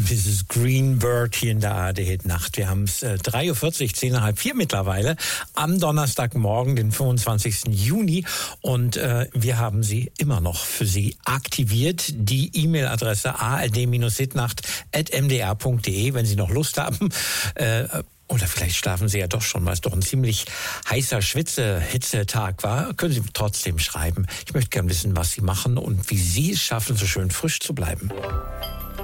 Mrs. Greenberg hier in der ARD-Hit-Nacht. Wir haben es 3.40 Uhr, 3:10, mittlerweile, am Donnerstagmorgen, den 25. Juni. Und wir haben sie immer noch für Sie aktiviert. Die E-Mail-Adresse ard-hitnacht@mdr.de, wenn Sie noch Lust haben. Oder vielleicht schlafen Sie ja doch schon, weil es doch ein ziemlich heißer Hitzetag war. Können Sie trotzdem schreiben. Ich möchte gerne wissen, was Sie machen und wie Sie es schaffen, so schön frisch zu bleiben.